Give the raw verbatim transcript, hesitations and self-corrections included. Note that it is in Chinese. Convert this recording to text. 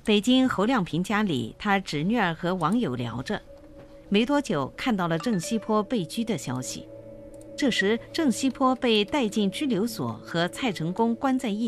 北京侯亮平家里，他侄女儿和网友聊着，没多久看到了郑西坡被拘的消息。这时，郑西坡被带进拘留所，和蔡成功关在一